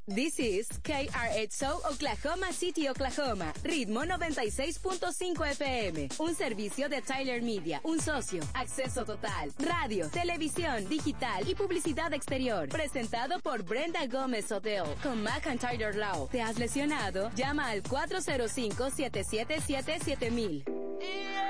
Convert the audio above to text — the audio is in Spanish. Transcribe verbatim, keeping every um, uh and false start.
This is K R X O Oklahoma City, Oklahoma. Ritmo noventa y seis punto cinco F M. Un servicio de Tyler Media. Un socio. Acceso total. Radio, televisión, digital y publicidad exterior. Presentado por Brenda Gómez Hotel. Con McIntyre Law. ¿Te has lesionado? Llama al cuatro cero cinco, siete siete siete, siete mil. Yeah.